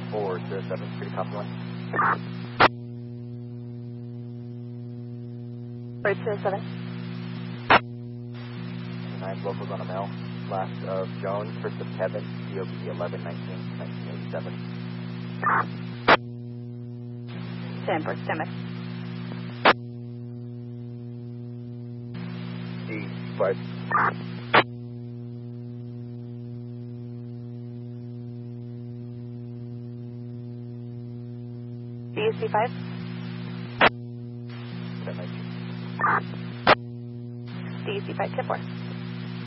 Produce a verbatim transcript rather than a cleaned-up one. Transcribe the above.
four zero seven, pretty copy one. four zero seven. nine locals on a mail. Last of Jones, first of Kevin, C O B eleven nineteen, nineteen eighty-seven. Stanford, Stanford. D five. D S C five. ten nineteen. D S C five, ten four.